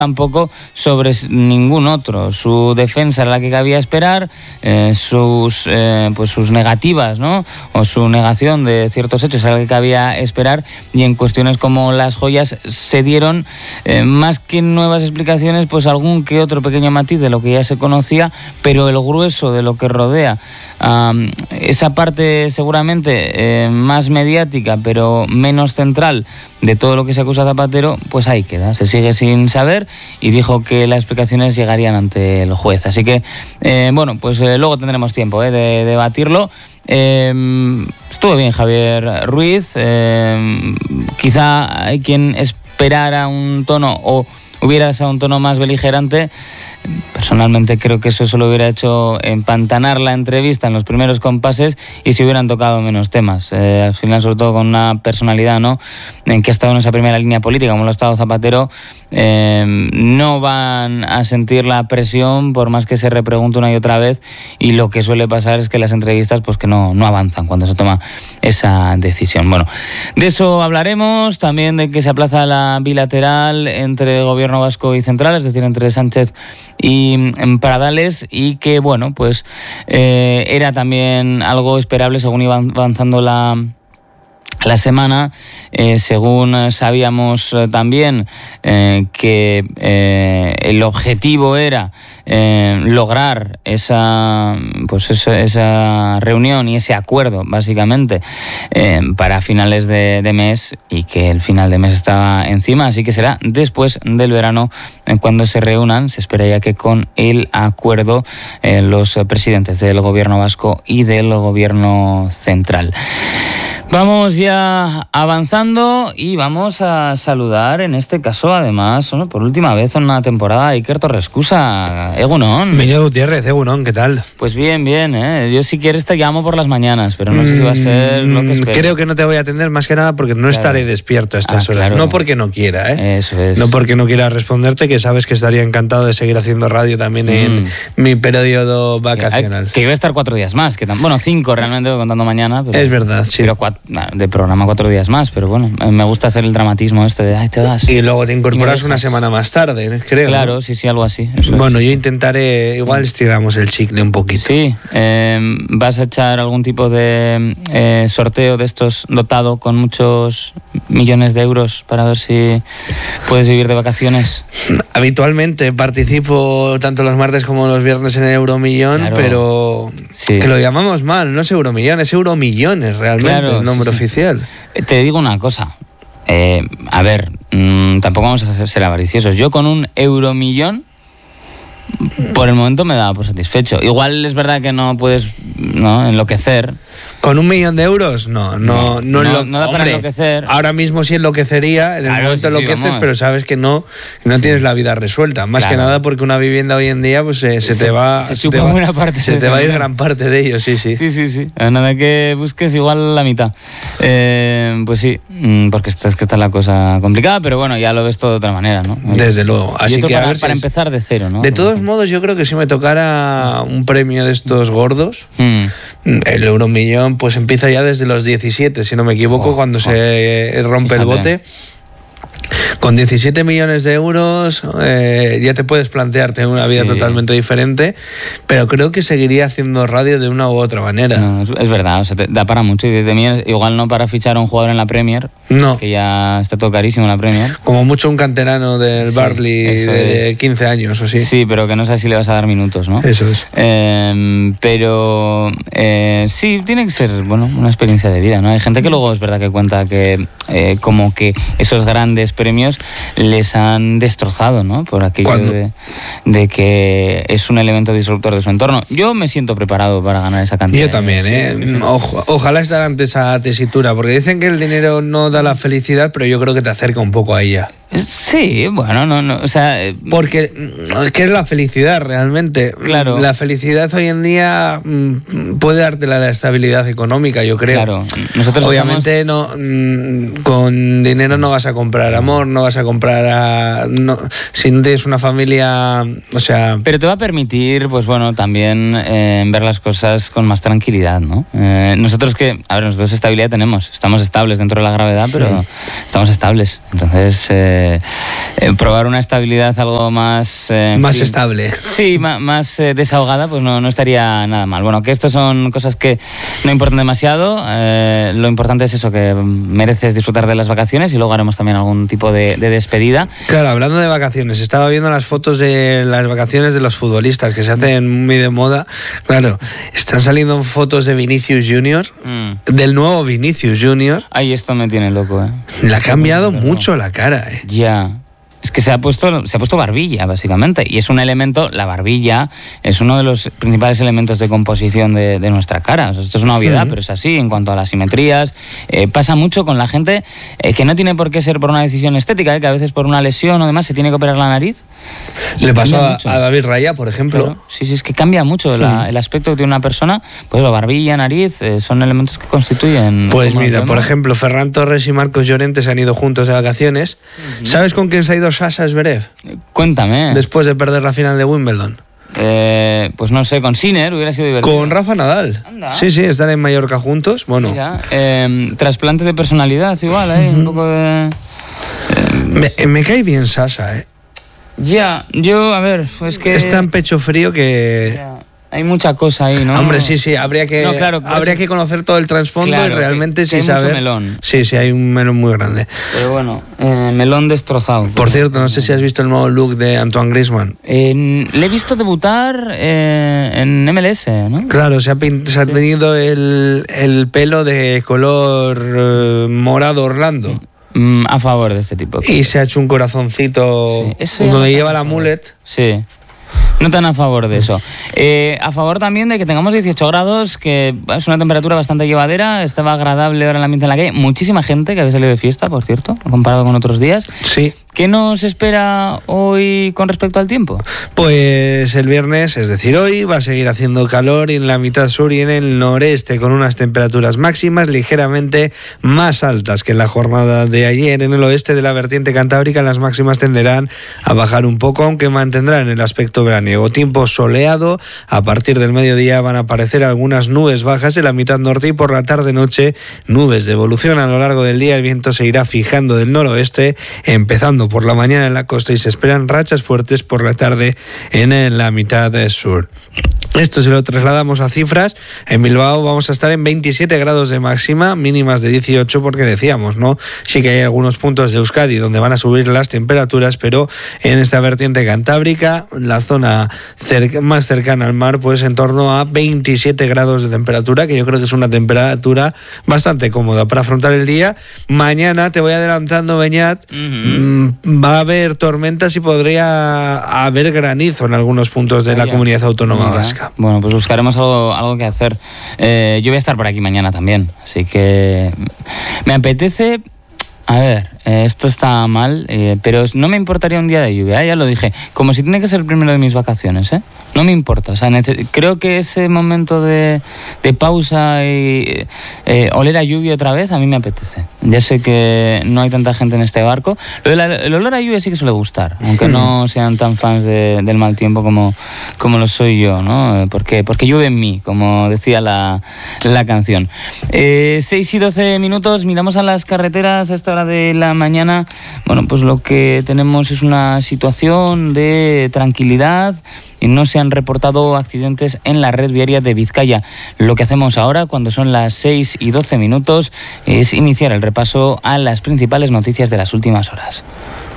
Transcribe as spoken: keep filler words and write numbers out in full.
tampoco sobre ningún otro. Su defensa era la que cabía esperar, eh, sus eh, pues sus negativas, ¿no? O su negación de ciertos hechos era la que cabía esperar, y en cuestiones como las joyas se dieron eh, más que nuevas explicaciones, pues algún que otro pequeño matiz de lo que ya se conocía, pero el grueso de lo que rodea um, esa parte seguramente eh, más mediática pero menos central de todo lo que se acusa a Zapatero, pues ahí queda, se sigue sin saber, y dijo que las explicaciones llegarían ante el juez. Así que, eh, bueno, pues eh, luego tendremos tiempo eh, de debatirlo. Eh, estuvo bien Javier Ruiz, eh, quizá hay quien esperara un tono o hubiera deseado un tono más beligerante. Personalmente creo que eso solo hubiera hecho empantanar la entrevista en los primeros compases y se hubieran tocado menos temas. Eh, al final, sobre todo con una personalidad, ¿no?, en que ha estado en esa primera línea política, como lo ha estado Zapatero, eh, no van a sentir la presión por más que se repregunte una y otra vez, y lo que suele pasar es que las entrevistas pues que no, no avanzan cuando se toma esa decisión. Bueno, de eso hablaremos, también de que se aplaza la bilateral entre Gobierno vasco y central, es decir, entre Sánchez y en Pradales, y que bueno, pues eh, era también algo esperable según iba avanzando la la semana, eh, según sabíamos eh, también eh, que eh, el objetivo era eh, lograr esa pues esa, esa reunión y ese acuerdo básicamente eh, para finales de, de mes, y que el final de mes estaba encima, así que será después del verano eh, cuando se reúnan. Se espera ya que con el acuerdo eh, los presidentes del gobierno vasco y del gobierno central. Vamos ya avanzando y vamos a saludar, en este caso, además, ¿no?, por última vez en una temporada, a Iker Torrescusa. Egunon. Beñat Gutiérrez, Egunon, ¿qué tal? Pues bien, bien, ¿eh? Yo si quieres te llamo por las mañanas, pero no sé si va a ser lo que espero. Creo que no te voy a atender más que nada porque no claro. estaré despierto a estas ah, horas. Claro. No porque no quiera, ¿eh? Eso es. No porque no quiera responderte, que sabes que estaría encantado de seguir haciendo radio también mm. en mi periodo vacacional. Que, que iba a estar cuatro días más, que tam- bueno, cinco realmente, contando mañana. Pero, es verdad, sí. Pero cuatro, de programa cuatro días más, pero bueno, me gusta hacer el dramatismo este de, ay, te vas. Y luego te incorporas una semana más tarde, creo. Claro, ¿no? sí, sí, algo así. Eso bueno, es. Yo intentaré, igual estiramos el chicle un poquito. Sí, eh, ¿vas a echar algún tipo de eh, sorteo de estos dotado con muchos millones de euros para ver si puedes vivir de vacaciones? Habitualmente participo tanto los martes como los viernes en el Euromillón, claro. pero sí. que lo llamamos mal, no es Euromillón, es Euromillones realmente, claro, el nombre sí, sí. oficial. Te digo una cosa, eh, a ver, mmm, tampoco vamos a ser avariciosos. Yo con un euromillón, por el momento me daba por satisfecho. Igual es verdad que no puedes, ¿no?, enloquecer. ¿Con un millón de euros? No, no, no, no, enlo- no da para Hombre, enloquecer. Ahora mismo sí enloquecería, en el claro, momento sí, sí, enloqueces, vamos. pero sabes que no, no sí. tienes la vida resuelta. Más claro. que nada porque una vivienda hoy en día pues se, se, se te va, se, se te va, buena parte se te va a ir gran parte de ello, sí, sí. Sí, sí, sí. Nada que busques igual la mitad. Eh, pues sí, porque esta, es que está la cosa complicada, pero bueno, ya lo ves todo de otra manera, ¿no? Desde luego. Así que para, a ver si para es... empezar de cero, ¿no? De todos modos, yo creo que si me tocara un premio de estos gordos, hmm. el Euromillón pues empieza ya desde los diecisiete, si no me equivoco, oh, cuando oh. se rompe Fíjate. el bote. Con diecisiete millones de euros eh, ya te puedes plantearte una vida sí. totalmente diferente, pero creo que seguiría haciendo radio de una u otra manera. No, es, es verdad, o sea, te da para mucho. Y diecisiete millones, igual no para fichar a un jugador en la Premier, no. que ya está todo carísimo en la Premier. Como mucho un canterano del sí, Barley de es. quince años o así. Sí, pero que no sabes si le vas a dar minutos, ¿no? Eso es. Eh, pero eh, sí, tiene que ser, bueno, una experiencia de vida, ¿no? Hay gente que luego es verdad que cuenta que eh, como que esos grandes premios les han destrozado, ¿no? Por aquello de, de que es un elemento disruptor de su entorno. Yo me siento preparado para ganar esa cantidad. Yo también, ¿eh? Sí, sí. O, ojalá estar ante esa tesitura, porque dicen que el dinero no da la felicidad, pero yo creo que te acerca un poco a ella. Sí, bueno, no, no, o sea... Porque, ¿qué es la felicidad realmente? Claro. La felicidad hoy en día puede darte la estabilidad económica, yo creo. Claro. Nosotros Obviamente estamos... no, con dinero no vas a comprar amor, no vas a comprar a... No, si no tienes una familia, o sea... Pero te va a permitir, pues bueno, también eh, ver las cosas con más tranquilidad, ¿no? Eh, nosotros que, a ver, nosotros estabilidad tenemos, estamos estables dentro de la gravedad, pero sí. estamos estables. Entonces... Eh, eh, eh, probar una estabilidad algo más... Eh, más fin, estable. Sí, más, más eh, desahogada, pues no, no estaría nada mal. Bueno, que esto son cosas que no importan demasiado. Eh, lo importante es eso, que mereces disfrutar de las vacaciones y luego haremos también algún tipo de, de despedida. Claro, hablando de vacaciones, estaba viendo las fotos de las vacaciones de los futbolistas que se hacen muy de moda. Claro, están saliendo fotos de Vinicius Junior, mm. del nuevo Vinicius Junior. Ay, esto me tiene loco, ¿eh? Le ha cambiado mucho la cara, ¿eh? Ya. Es que se ha puesto se ha puesto barbilla, básicamente, y es un elemento, la barbilla es uno de los principales elementos de composición de, de nuestra cara. O sea, esto es una obviedad, uh-huh. pero es así en cuanto a las simetrías. Eh, pasa mucho con la gente eh, que no tiene por qué ser por una decisión estética, eh, que a veces por una lesión o demás se tiene que operar la nariz. Le pasó a, a David Raya, por ejemplo. Claro. Sí, sí, es que cambia mucho la, uh-huh. el aspecto que tiene una persona. Pues la barbilla, nariz, eh, son elementos que constituyen... Pues mira, por ejemplo, Ferran Torres y Marcos Llorente se han ido juntos de vacaciones. Uh-huh. ¿Sabes con quién se ha ido Sasha Zverev? Cuéntame. Después de perder la final de Wimbledon. Eh, pues no sé, con Sinner hubiera sido divertido. Con Rafa Nadal. Anda. Sí, sí, están en Mallorca juntos. Bueno. Mira, eh, trasplante de personalidad igual, ¿eh? Uh-huh. Un poco de... Eh, me, me cae bien Sasha, ¿eh? Ya, yo, a ver, pues que... Es tan pecho frío que... Ya. Hay mucha cosa ahí, ¿no? Hombre, sí, sí, habría que, no, claro, habría que conocer todo el trasfondo claro, y realmente que, sí que hay saber. Mucho melón. Sí, sí, hay un melón muy grande. Pero bueno, eh, melón destrozado. Por cierto, no sé si has visto el nuevo look de Antoine Griezmann. Eh, le he visto debutar eh, en M L S, ¿no? Claro, se ha, pint- se ha tenido el, el pelo de color eh, morado Orlando. Mm, a favor de este tipo. Y se ha hecho un corazoncito sí, donde lleva la mullet. Sí. No tan a favor de eso. Eh, a favor también de que tengamos dieciocho grados, que es una temperatura bastante llevadera, estaba agradable ahora el ambiente en la calle. Muchísima gente que había salido de fiesta, por cierto, comparado con otros días. Sí. ¿Qué nos espera hoy con respecto al tiempo? Pues el viernes, es decir, hoy va a seguir haciendo calor en la mitad sur y en el noreste, con unas temperaturas máximas ligeramente más altas que en la jornada de ayer. En el oeste de la vertiente cantábrica las máximas tenderán a bajar un poco, aunque mantendrán el aspecto veraniego. Tiempo soleado, a partir del mediodía van a aparecer algunas nubes bajas en la mitad norte y por la tarde-noche nubes de evolución. A lo largo del día el viento se irá fijando del noroeste, empezando por la mañana en la costa y se esperan rachas fuertes por la tarde en la mitad sur. Esto se lo trasladamos a cifras. En Bilbao vamos a estar en veintisiete grados de máxima, mínimas de dieciocho, porque decíamos, ¿no? Sí que hay algunos puntos de Euskadi donde van a subir las temperaturas, pero en esta vertiente cantábrica, la zona cerca, más cercana al mar, pues en torno a veintisiete grados de temperatura, que yo creo que es una temperatura bastante cómoda para afrontar el día. Mañana, te voy adelantando, Beñat, uh-huh. va a haber tormentas y podría haber granizo en algunos puntos de la Vaya. comunidad autónoma Mira. vasca. Bueno, pues buscaremos algo, algo que hacer. Eh, yo voy a estar por aquí mañana también, así que me apetece... A ver, eh, esto está mal, eh, pero no me importaría un día de lluvia, ¿eh? Ya lo dije, como si tiene que ser el primero de mis vacaciones, ¿eh? No me importa, o sea, nece- creo que ese momento de, de pausa y eh, oler a lluvia otra vez, a mí me apetece. Ya sé que no hay tanta gente en este barco. Lo de la, el olor a lluvia sí que suele gustar, aunque no sean tan fans de, del mal tiempo como, como lo soy yo, ¿no? Porque, porque llueve en mí, como decía la, la canción. Eh, seis y doce minutos, miramos a las carreteras a esta hora de la mañana. Bueno, pues lo que tenemos es una situación de tranquilidad y no se han reportado accidentes en la red viaria de Vizcaya. Lo que hacemos ahora, cuando son las seis y doce minutos, es iniciar el repaso a las principales noticias de las últimas horas.